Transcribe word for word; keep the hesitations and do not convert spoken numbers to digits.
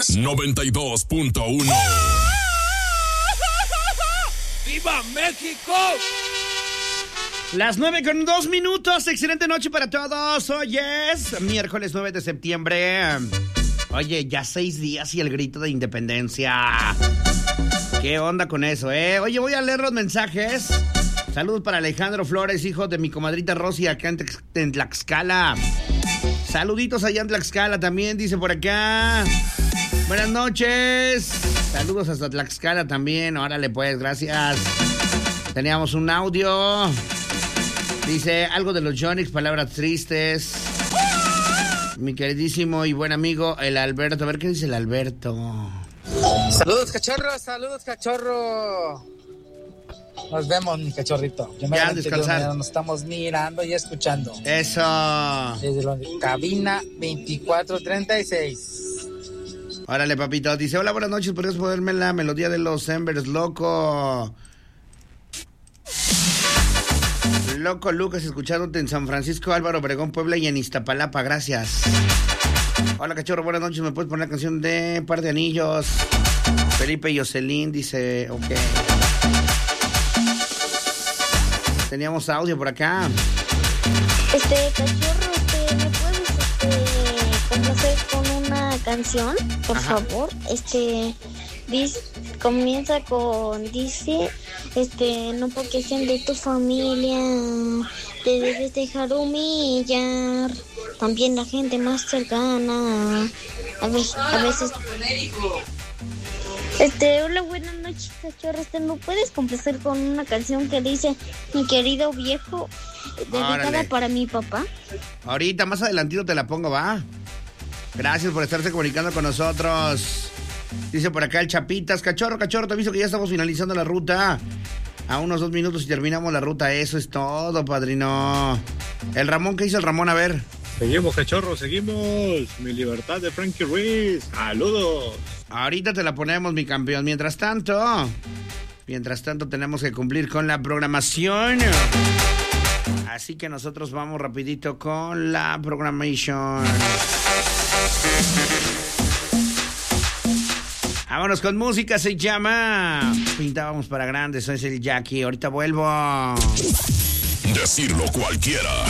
noventa y dos punto uno. ¡Viva México! Las nueve con dos minutos. Excelente noche para todos. Hoy es miércoles nueve de septiembre. Oye, ya seis días y el grito de independencia. ¿Qué onda con eso, eh? Oye, voy a leer los mensajes. Saludos para Alejandro Flores, hijo de mi comadrita Rosy, acá en, Tex- en Tlaxcala. Saluditos allá en Tlaxcala también, dice por acá. Buenas noches. Saludos hasta Tlaxcala también. Órale pues, gracias. Teníamos un audio. Dice algo de los Yonix, palabras tristes. Mi queridísimo y buen amigo, el Alberto. A ver qué dice el Alberto. Saludos, cachorro, saludos, cachorro. Nos vemos, mi cachorrito. Yo me Ya, aventé, descansar. Nos estamos mirando y escuchando. Eso. Desde la cabina veinticuatro treinta y seis. Órale, papito. Dice, hola, buenas noches. ¿Podrías ponerme la melodía de los Embers, loco? Loco Lucas, escuchándote en San Francisco, Álvaro Obregón, Puebla y en Iztapalapa. Gracias. Hola, cachorro, buenas noches. ¿Me puedes poner la canción de Par de Anillos? Felipe y Jocelyn dice, ok. Teníamos audio por acá. Este, cachorro, este, ¿me puedes, este, complacer con una canción, por Ajá. favor? Este, dice, comienza con, dice, este, no porque sean de tu familia, te debes dejar humillar. También la gente más cercana, a veces, a veces... Este, hola, buenas noches, cachorro. Este, ¿no puedes complacer con una canción que dice mi querido viejo, dedicada Órale. para mi papá? Ahorita, más adelantito te la pongo, ¿va? Gracias por estarse comunicando con nosotros. Dice por acá el Chapitas, cachorro, cachorro, te aviso que ya estamos finalizando la ruta. A unos dos minutos y terminamos la ruta. Eso es todo, padrino. El Ramón, ¿qué hizo el Ramón? A ver. Seguimos, cachorro, seguimos. Mi libertad de Frankie Ruiz. Saludos. Ahorita te la ponemos, mi campeón. Mientras tanto, mientras tanto tenemos que cumplir con la programación. Así que nosotros vamos rapidito con la programación. Vámonos con música, se llama Pintábamos para Grandes, soy el Jackie, ahorita vuelvo. Decirlo cualquiera.